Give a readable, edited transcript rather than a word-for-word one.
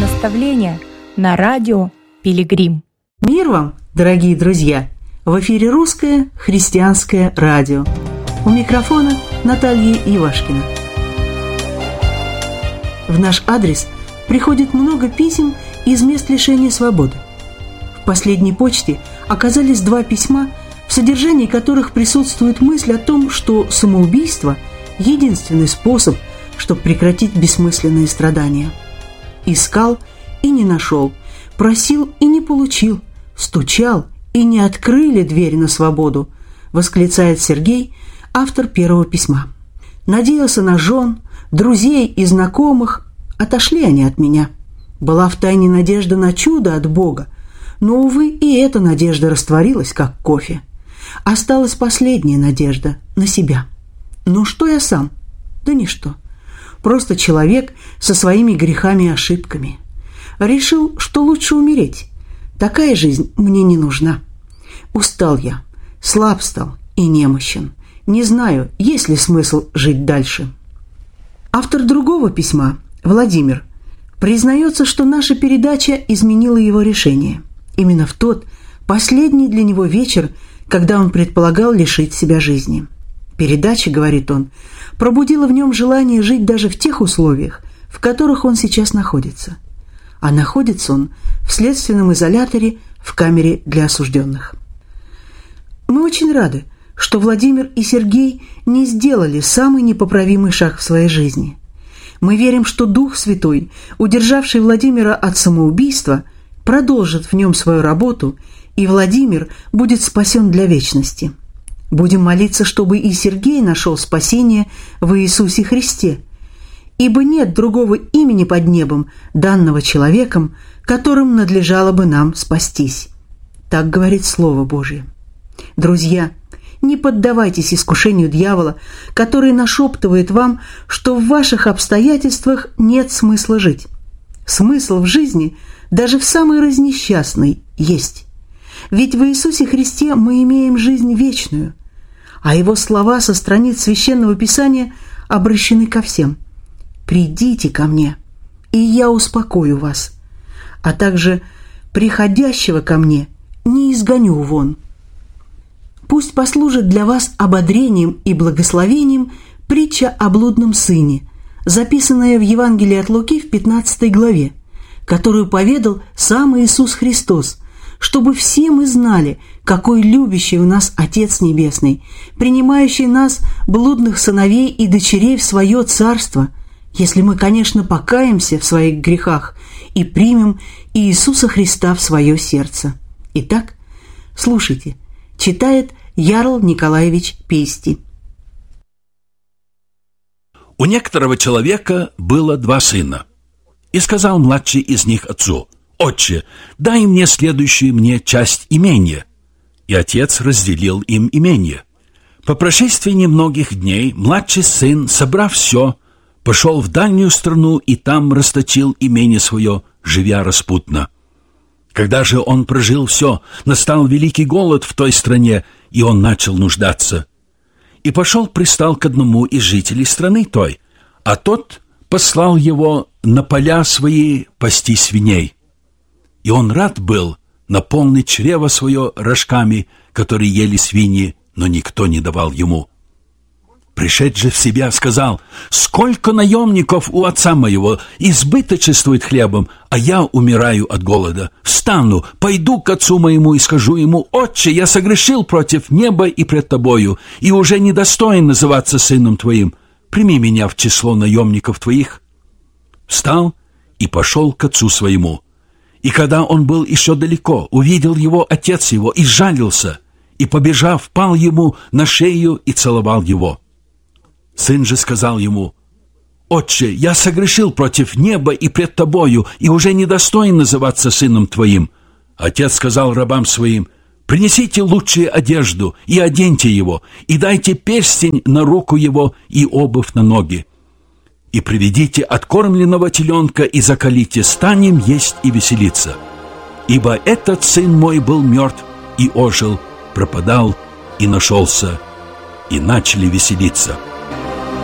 наставления на радио Пилигрим. Мир вам, дорогие друзья! В эфире русское христианское радио. У микрофона Наталья Ивашкина. В наш адрес приходит много писем из мест лишения свободы. В последней почте оказались 2 письма, в содержании которых присутствует мысль о том, что самоубийство – единственный способ, чтобы прекратить бессмысленные страдания. Искал и не нашел, просил и не получил, стучал и не открыли дверь на свободу, восклицает Сергей, автор первого письма. Надеялся на жен, друзей и знакомых, отошли они от меня. Была втайне надежда на чудо от Бога, но, увы, и эта надежда растворилась, как кофе. Осталась последняя надежда на себя. Ну что я сам? Да ничто. Просто человек со своими грехами и ошибками. Решил, что лучше умереть. Такая жизнь мне не нужна. Устал я, слаб стал и немощен. Не знаю, есть ли смысл жить дальше. Автор другого письма, Владимир, признается, что наша передача изменила его решение. Именно в тот, последний для него вечер, когда он предполагал лишить себя жизни. Передача, говорит он, пробудила в нем желание жить даже в тех условиях, в которых он сейчас находится. А находится он в следственном изоляторе в камере для осужденных. Мы очень рады, что Владимир и Сергей не сделали самый непоправимый шаг в своей жизни. Мы верим, что Дух Святой, удержавший Владимира от самоубийства, продолжит в нем свою работу, и Владимир будет спасен для вечности. Будем молиться, чтобы и Сергей нашел спасение в Иисусе Христе, ибо нет другого имени под небом, данного человеком, которым надлежало бы нам спастись. Так говорит Слово Божие. Друзья, не поддавайтесь искушению дьявола, который нашептывает вам, что в ваших обстоятельствах нет смысла жить. Смысл в жизни, даже в самой разнесчастной, есть. Ведь в Иисусе Христе мы имеем жизнь вечную, а Его слова со страниц Священного Писания обращены ко всем. «Придите ко мне, и я успокою вас, а также приходящего ко мне не изгоню вон». Пусть послужит для вас ободрением и благословением притча о блудном сыне, записанная в Евангелии от Луки в 15 главе, которую поведал сам Иисус Христос, чтобы все мы знали, какой любящий у нас Отец Небесный, принимающий нас, блудных сыновей и дочерей, в свое царство, если мы, конечно, покаемся в своих грехах и примем Иисуса Христа в свое сердце. Итак, слушайте, читает Ярл Николаевич Пести. У некоторого человека было 2 сына, и сказал младший из них отцу: «Отче, дай мне следующую мне часть имения». И отец разделил им имение. По прошествии немногих дней младший сын, собрав все, пошел в дальнюю страну и там расточил имение свое, живя распутно. Когда же он прожил все, настал великий голод в той стране, и он начал нуждаться. И пристал к одному из жителей страны той, а тот послал его на поля свои пасти свиней. И он рад был наполнить чрево свое рожками, которые ели свиньи, но никто не давал ему. Пришед же в себя, сказал: «Сколько наемников у отца моего избыточествует хлебом, а я умираю от голода. Встану, пойду к отцу моему и скажу ему: Отче, я согрешил против неба и пред тобою, и уже недостоин называться сыном твоим. Прими меня в число наемников твоих». Встал и пошел к отцу своему. И когда он был еще далеко, увидел его отец его и сжалился, и, побежав, пал ему на шею и целовал его. Сын же сказал ему: «Отче, я согрешил против неба и пред тобою, и уже недостоин называться сыном твоим». Отец сказал рабам своим: «Принесите лучшую одежду и оденьте его, и дайте перстень на руку его и обувь на ноги. И приведите откормленного теленка и заколите, станем есть и веселиться. Ибо этот сын мой был мертв и ожил, пропадал и нашелся». И начали веселиться.